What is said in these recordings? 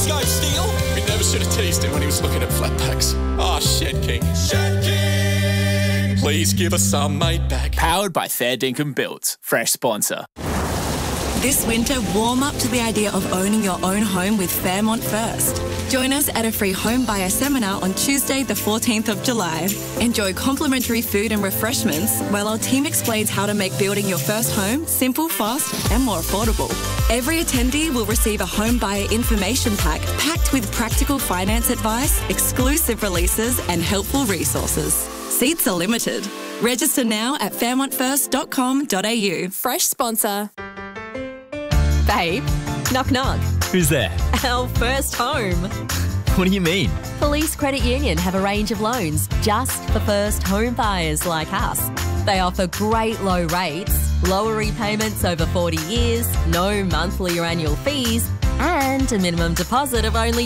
scope, Steel. We never should have teased him when he was looking at flat packs. Oh, Shed King. Shed King! Please give us some mate back. Powered by Fair Dinkum Builds. Fresh sponsor. This winter, warm up to the idea of owning your own home with Fairmont First. Join us at a free home buyer seminar on Tuesday, the 14th of July. Enjoy complimentary food and refreshments while our team explains how to make building your first home simple, fast, and more affordable. Every attendee will receive a home buyer information pack packed with practical finance advice, exclusive releases, and helpful resources. Seats are limited. Register now at fairmontfirst.com.au. Fresh sponsor. Babe, knock knock. Who's there? Our first home. What do you mean? Police Credit Union have a range of loans just for first home buyers like us. They offer great low rates, lower repayments over 40 years, no monthly or annual fees, and a minimum deposit of only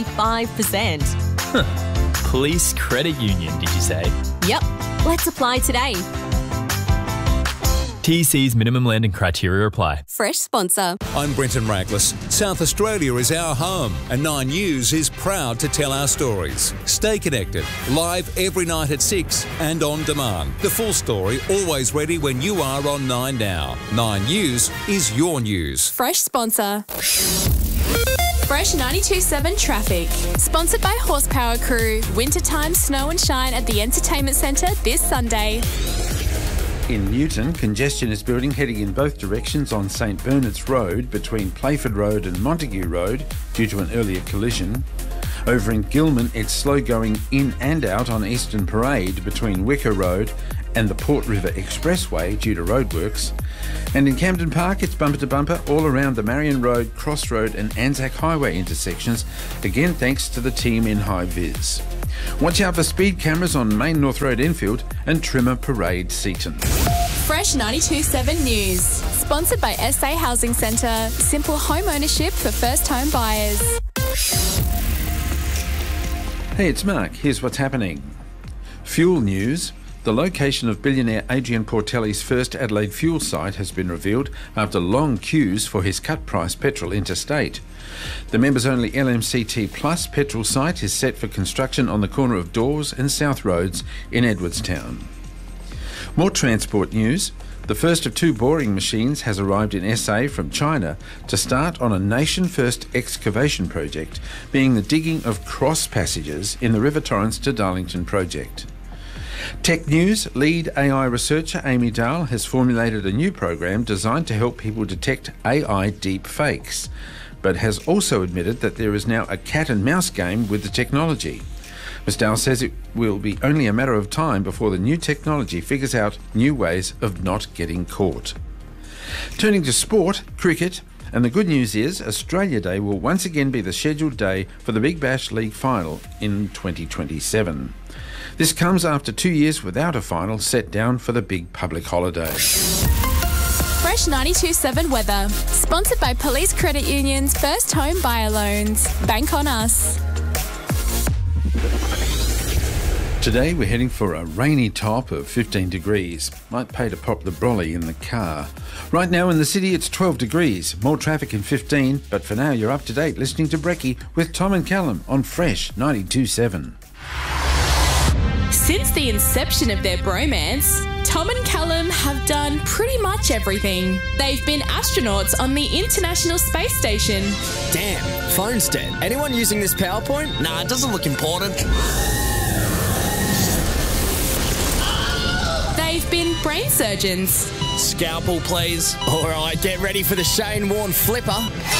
5%. Police Credit Union, did you say? Yep. Let's apply today. TC's minimum lending criteria apply. Fresh sponsor. I'm Brenton Raglas. South Australia is our home, and 9 News is proud to tell our stories. Stay connected, live every night at 6 and on demand. The full story always ready when you are on 9 Now. 9 News is your news. Fresh sponsor. Fresh 92.7 Traffic. Sponsored by Horsepower Crew. Wintertime snow and shine at the Entertainment Centre this Sunday. In Newton, congestion is building heading in both directions on St Bernard's Road between Playford Road and Montague Road due to an earlier collision. Over in Gilman, it's slow going in and out on Eastern Parade between Wicker Road and the Port River Expressway due to roadworks. And in Camden Park, it's bumper to bumper all around the Marion Road, Cross Road and Anzac Highway intersections, again thanks to the team in High Vis. Watch out for speed cameras on Main North Road Enfield and Trimmer Parade Seaton. Fresh 92.7 News. Sponsored by SA Housing Centre. Simple home ownership for first home buyers. Hey, it's Mark. Here's what's happening. Fuel news. The location of billionaire Adrian Portelli's first Adelaide fuel site has been revealed after long queues for his cut-price petrol interstate. The members-only LMCT Plus petrol site is set for construction on the corner of Dawes and South Roads in Edwardstown. More transport news. The first of 2 boring machines has arrived in SA from China to start on a nation-first excavation project, being the digging of cross passages in the River Torrens to Darlington project. Tech news. Lead AI researcher Amy Dahl has formulated a new program designed to help people detect AI deep fakes, but has also admitted that there is now a cat and mouse game with the technology. Ms. Dahl says it will be only a matter of time before the new technology figures out new ways of not getting caught. Turning to sport, cricket, and the good news is Australia Day will once again be the scheduled day for the Big Bash League final in 2027. This comes after 2 years without a final set down for the big public holiday. Fresh 92.7 weather. Sponsored by Police Credit Union's first home buyer loans. Bank on us. Today we're heading for a rainy top of 15 degrees. Might pay to pop the brolly in the car. Right now in the city it's 12 degrees. More traffic in 15, but for now you're up to date listening to Brekkie with Tom and Callum on Fresh 92.7. Since the inception of their bromance, Tom and Callum have done pretty much everything. They've been astronauts on the International Space Station. Damn, phone's dead. Anyone using this PowerPoint? Nah, it doesn't look important. They've been brain surgeons. Scalpel, please. All right, get ready for the Shane Warne flipper.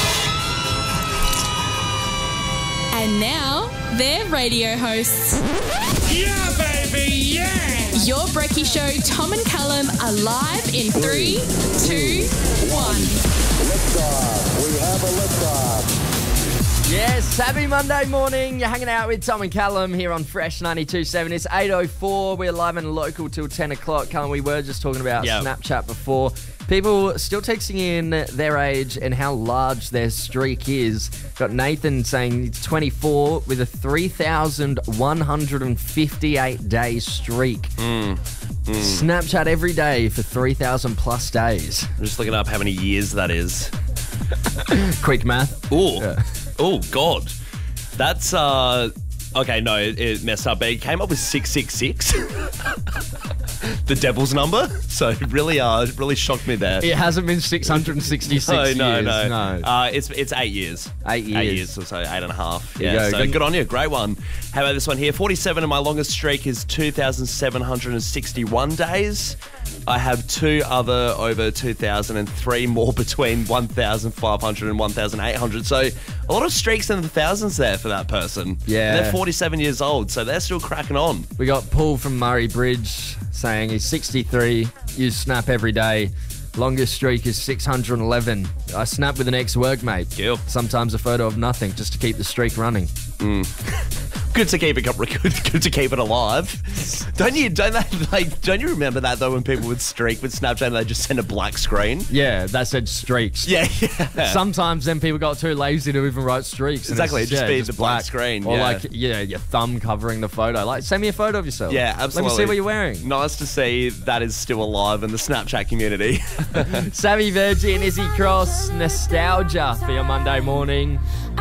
And now, they're radio hosts. Yeah, baby, yeah! Your Brekkie Show, Tom and Callum, are live in 3, 2, 1. Liftoff. We have a liftoff. Yes, happy Monday morning. You're hanging out with Tom and Callum here on Fresh 92.7. It's 8:04. We're live and local till 10 o'clock. Callum, we were just talking about Snapchat before. People still texting in their age and how large their streak is. Got Nathan saying he's 24 with a 3,158-day streak. Snapchat every day for 3,000 plus days. I'm just looking up how many years that is. Quick math. Oh, God. That's, okay, no, it messed up. But it came up with 666. The devil's number. So really shocked me there. It hasn't been 666 years. No. It's 8 years. 8 years. 8 years, so 8.5. Yeah, Yeah, so good on you. Great one. How about this one here? 47 and my longest streak is 2,761 days. I have 2 other over 2,000 and 3 more between 1,500 and 1,800. So a lot of streaks in the thousands there for that person. Yeah. And they're 47 years old, so they're still cracking on. We got Paul from Murray Bridge saying he's 63, use Snap every day. Longest streak is 611. I snap with an ex-workmate. Cool. Sometimes a photo of nothing just to keep the streak running. Good to keep it alive. Don't you remember that though when people would streak with Snapchat and they just send a black screen? Yeah, that said streaks. Yeah. Sometimes then people got too lazy to even write streaks. Exactly, It's, just be just the black screen. Or yeah. your thumb covering the photo. Like, send me a photo of yourself. Yeah, absolutely. Let me see what you're wearing. Nice to see that is still alive in the Snapchat community. Savvy Virgin, Izzy Cross, nostalgia for your Monday morning.